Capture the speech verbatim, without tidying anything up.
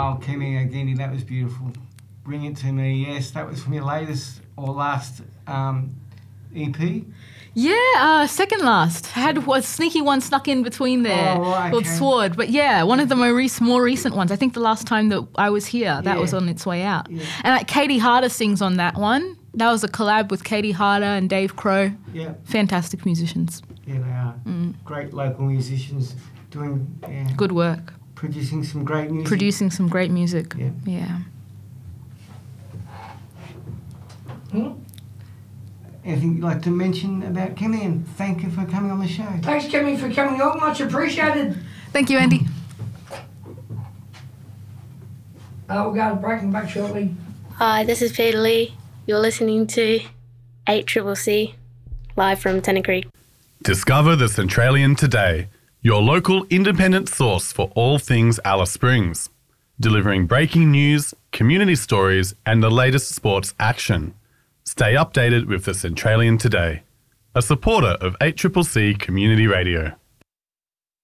Oh, Kimi Ogini, that was beautiful. Bring It To Me, yes, that was from your latest or last um, E P? Yeah, uh, second last. I had a sneaky one snuck in between there Oh, right, called okay. Sword. But yeah, one of the more, rec- more recent ones. I think the last time that I was here, that Yeah. was on its way out. Yeah. And like Katie Harder sings on that one. That was a collab with Katie Harder and Dave Crow. Yeah, Fantastic musicians. yeah, they are. Mm. Great local musicians doing, yeah, Good work. producing some great music. Producing some great music. Yeah. Yeah. Hmm? Anything you'd like to mention about Kimi, and thank you for coming on the show. Thanks, Kimmy, for coming on. Much appreciated. Thank you, Andy. Uh, we'll go to breaking back shortly. Hi, this is Peter Lee. You're listening to eight C C C, live from Tennant Creek. Discover the Centralian today, your local independent source for all things Alice Springs. Delivering breaking news, community stories, and the latest sports action. Stay updated with the Centralian today, a supporter of eight C C C Community Radio.